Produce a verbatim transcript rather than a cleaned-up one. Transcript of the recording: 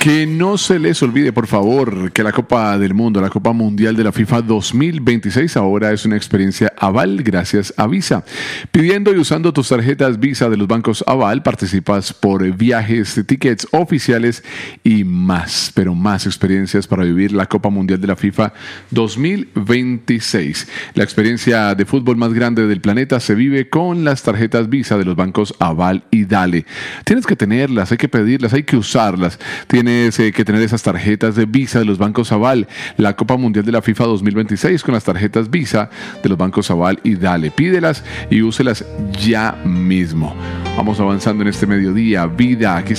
Que no se les olvide, por favor, que la Copa del Mundo, la Copa Mundial de la FIFA dos mil veintiséis ahora es una experiencia Aval gracias a Visa. Pidiendo y usando tus tarjetas Visa de los bancos Aval, participas por viajes, tickets oficiales y más, pero más experiencias para vivir la Copa Mundial de la FIFA dos mil veintiséis. La experiencia de fútbol más grande del planeta se vive con las tarjetas Visa de los bancos Aval y Dale. Tienes que tenerlas, hay que pedirlas, hay que usarlas. Tienes Tienes que tener esas tarjetas de Visa de los bancos Aval, la Copa Mundial de la FIFA dos mil veintiséis con las tarjetas Visa de los bancos Aval y Dale. Pídelas y úselas ya mismo. Vamos avanzando en este mediodía. Vida, aquí